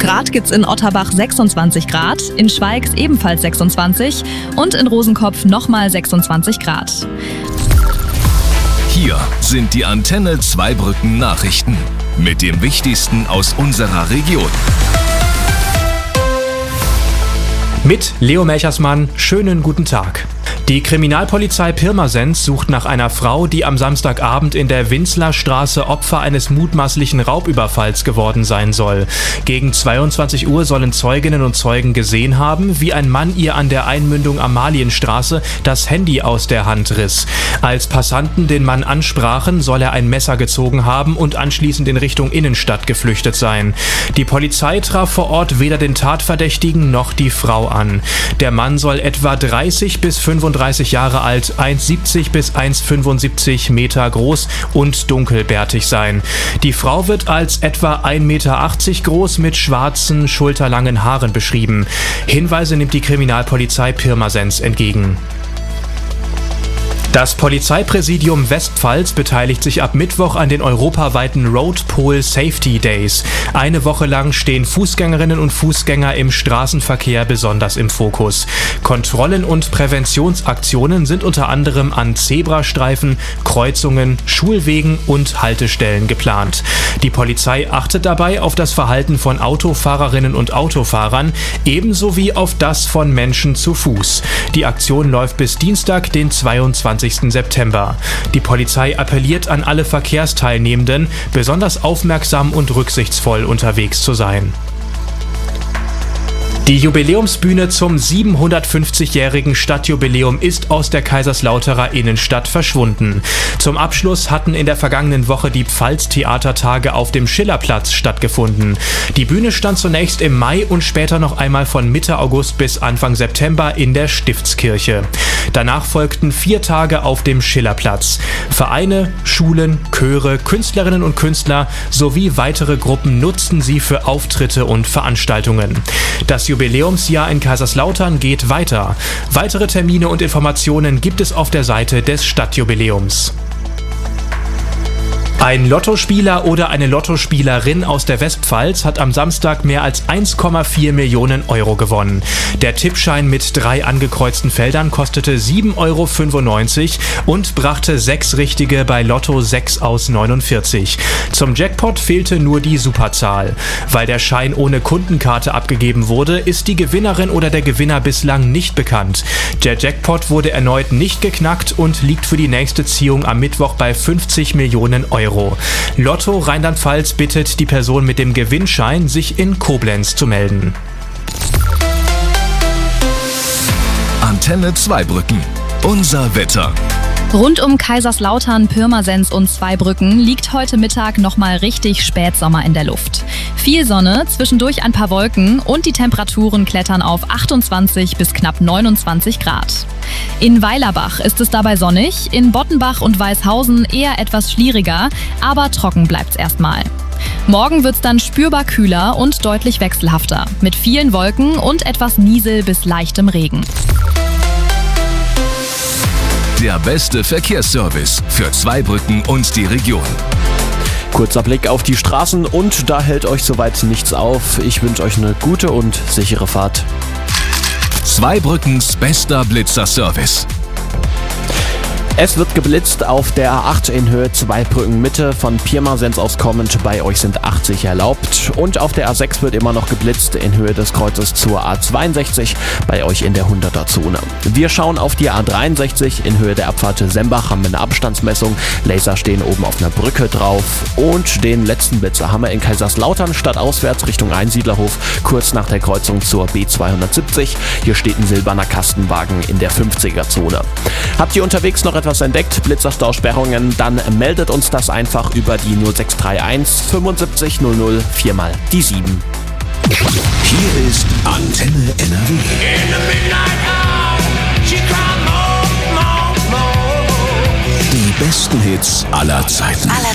Grad gibt's in Otterbach 26 Grad, in Schweigs ebenfalls 26 und in Rosenkopf nochmal 26 Grad. Hier sind die Antenne Zweibrücken Nachrichten mit dem Wichtigsten aus unserer Region. Mit Leo Melchersmann, schönen guten Tag. Die Kriminalpolizei Pirmasens sucht nach einer Frau, die am Samstagabend in der Winzlerstraße Opfer eines mutmaßlichen Raubüberfalls geworden sein soll. Gegen 22 Uhr sollen Zeuginnen und Zeugen gesehen haben, wie ein Mann ihr an der Einmündung Amalienstraße das Handy aus der Hand riss. Als Passanten den Mann ansprachen, soll er ein Messer gezogen haben und anschließend in Richtung Innenstadt geflüchtet sein. Die Polizei traf vor Ort weder den Tatverdächtigen noch die Frau an. Der Mann soll etwa 30 bis 35 Jahre alt, 1,70 bis 1,75 Meter groß und dunkelbärtig sein. Die Frau wird als etwa 1,80 Meter groß mit schwarzen, schulterlangen Haaren beschrieben. Hinweise nimmt die Kriminalpolizei Pirmasens entgegen. Das Polizeipräsidium Westpfalz beteiligt sich ab Mittwoch an den europaweiten Road Pole Safety Days. Eine Woche lang stehen Fußgängerinnen und Fußgänger im Straßenverkehr besonders im Fokus. Kontrollen und Präventionsaktionen sind unter anderem an Zebrastreifen, Kreuzungen, Schulwegen und Haltestellen geplant. Die Polizei achtet dabei auf das Verhalten von Autofahrerinnen und Autofahrern, ebenso wie auf das von Menschen zu Fuß. Die Aktion läuft bis Dienstag, den 22. September. Die Polizei appelliert an alle Verkehrsteilnehmenden, besonders aufmerksam und rücksichtsvoll unterwegs zu sein. Die Jubiläumsbühne zum 750-jährigen Stadtjubiläum ist aus der Kaiserslauterer Innenstadt verschwunden. Zum Abschluss hatten in der vergangenen Woche die Pfalz-Theatertage auf dem Schillerplatz stattgefunden. Die Bühne stand zunächst im Mai und später noch einmal von Mitte August bis Anfang September in der Stiftskirche. Danach folgten 4 Tage auf dem Schillerplatz. Vereine, Schulen, Chöre, Künstlerinnen und Künstler sowie weitere Gruppen nutzten sie für Auftritte und Veranstaltungen. Das Jubiläumsjahr in Kaiserslautern geht weiter. Weitere Termine und Informationen gibt es auf der Seite des Stadtjubiläums. Ein Lottospieler oder eine Lottospielerin aus der Westpfalz hat am Samstag mehr als 1,4 Millionen Euro gewonnen. Der Tippschein mit 3 angekreuzten Feldern kostete 7,95 Euro und brachte 6 richtige bei Lotto 6 aus 49. Zum Jackpot fehlte nur die Superzahl. Weil der Schein ohne Kundenkarte abgegeben wurde, ist die Gewinnerin oder der Gewinner bislang nicht bekannt. Der Jackpot wurde erneut nicht geknackt und liegt für die nächste Ziehung am Mittwoch bei 50 Millionen Euro. Lotto Rheinland-Pfalz bittet die Person mit dem Gewinnschein, sich in Koblenz zu melden. Antenne Zweibrücken. Unser Wetter. Rund um Kaiserslautern, Pirmasens und Zweibrücken liegt heute Mittag nochmal richtig Spätsommer in der Luft. Viel Sonne, zwischendurch ein paar Wolken und die Temperaturen klettern auf 28 bis knapp 29 Grad. In Weilerbach ist es dabei sonnig, in Bottenbach und Weißhausen eher etwas schlieriger, aber trocken bleibt's erstmal. Morgen wird's dann spürbar kühler und deutlich wechselhafter, mit vielen Wolken und etwas Niesel bis leichtem Regen. Der beste Verkehrsservice für Zweibrücken und die Region. Kurzer Blick auf die Straßen und da hält euch soweit nichts auf. Ich wünsche euch eine gute und sichere Fahrt. Zweibrückens bester Blitzerservice. Es wird geblitzt auf der A8 in Höhe Zweibrücken Mitte von Pirmasens aus kommend. Bei euch sind 80 erlaubt. Und auf der A6 wird immer noch geblitzt in Höhe des Kreuzes zur A62. Bei euch in der 100er-Zone. Wir schauen auf die A63 in Höhe der Abfahrt Sembach. Haben wir eine Abstandsmessung. Laser stehen oben auf einer Brücke drauf. Und den letzten Blitzer haben wir in Kaiserslautern stadtauswärts Richtung Einsiedlerhof. Kurz nach der Kreuzung zur B270. Hier steht ein silberner Kastenwagen in der 50er-Zone. Habt ihr unterwegs noch etwas entdeckt, Blitzerstausperrungen, dann meldet uns das einfach über die 0631 75 00 4 mal die 7. Hier ist Antenne NRW. Die besten Hits aller Zeiten.